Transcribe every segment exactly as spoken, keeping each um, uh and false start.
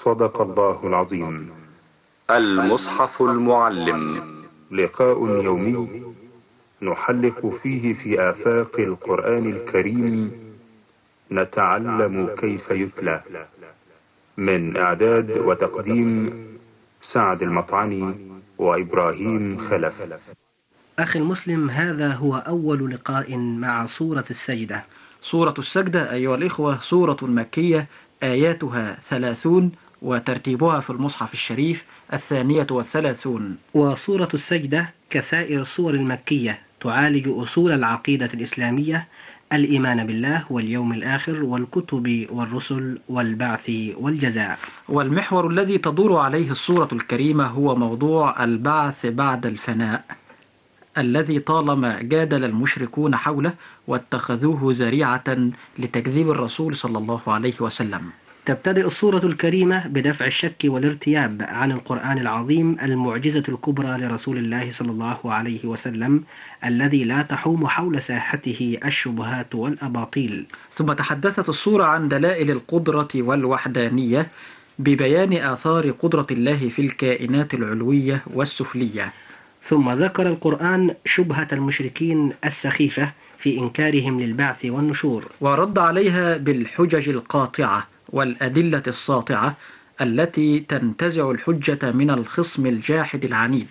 صدق الله العظيم. المصحف المعلم، لقاء يومي نحلق فيه في آفاق القرآن الكريم، نتعلم كيف يتلى. من إعداد وتقديم سعد المطعني وإبراهيم خلف. أخي المسلم، هذا هو أول لقاء مع سورة السجدة. سورة السجدة أيها الإخوة سورة مكية، آياتها ثلاثون، وترتيبها في المصحف الشريف الثانية والثلاثون. وسورة السجدة كسائر السور المكية تعالج أصول العقيدة الإسلامية، الإيمان بالله واليوم الآخر والكتب والرسل والبعث والجزاء. والمحور الذي تدور عليه السورة الكريمة هو موضوع البعث بعد الفناء، الذي طالما جادل المشركون حوله واتخذوه ذريعة لتكذيب الرسول صلى الله عليه وسلم. تبتدئ السورة الكريمة بدفع الشك والارتياب عن القرآن العظيم، المعجزة الكبرى لرسول الله صلى الله عليه وسلم، الذي لا تحوم حول ساحته الشبهات والأباطيل. ثم تحدثت السورة عن دلائل القدرة والوحدانية ببيان آثار قدرة الله في الكائنات العلوية والسفلية. ثم ذكر القرآن شبهة المشركين السخيفة في إنكارهم للبعث والنشور، ورد عليها بالحجج القاطعة والأدلة الساطعة التي تنتزع الحجة من الخصم الجاحد العنيد.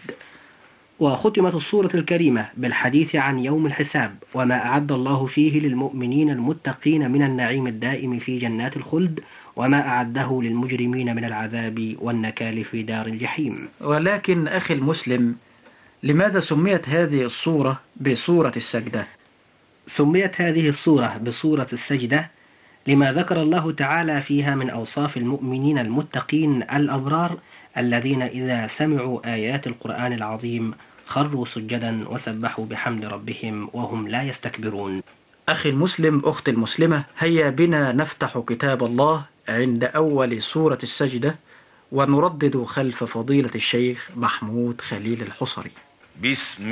وختمت السورة الكريمة بالحديث عن يوم الحساب، وما أعد الله فيه للمؤمنين المتقين من النعيم الدائم في جنات الخلد، وما أعده للمجرمين من العذاب والنكال في دار الجحيم. ولكن أخي المسلم، لماذا سميت هذه السورة بسورة السجدة؟ سميت هذه السورة بسورة السجدة لما ذكر الله تعالى فيها من أوصاف المؤمنين المتقين الأبرار، الذين إذا سمعوا آيات القرآن العظيم خروا سجدا وسبحوا بحمد ربهم وهم لا يستكبرون. أخي المسلم، أختي المسلمة، هيا بنا نفتح كتاب الله عند أول سورة السجدة ونردد خلف فضيلة الشيخ محمود خليل الحصري. بسم